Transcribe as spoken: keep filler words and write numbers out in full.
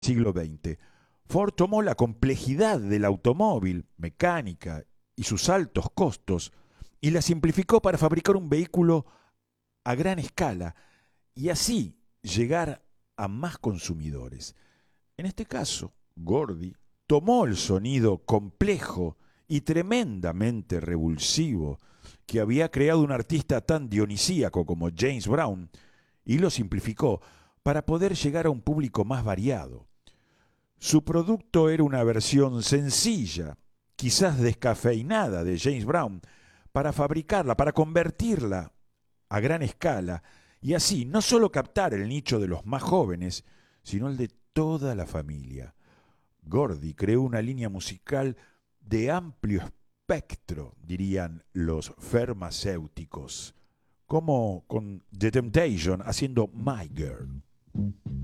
siglo veinte. Ford tomó la complejidad del automóvil, mecánica y sus altos costos y la simplificó para fabricar un vehículo a gran escala y así llegar a más consumidores. En este caso, Gordy tomó el sonido complejo y tremendamente revulsivo que había creado un artista tan dionisíaco como James Brown y lo simplificó para poder llegar a un público más variado. Su producto era una versión sencilla, quizás descafeinada de James Brown, para fabricarla, para convertirla a gran escala y así no solo captar el nicho de los más jóvenes, sino el de toda la familia. Gordy creó una línea musical de amplio espectro, dirían los farmacéuticos, como con The Temptation haciendo My Girl.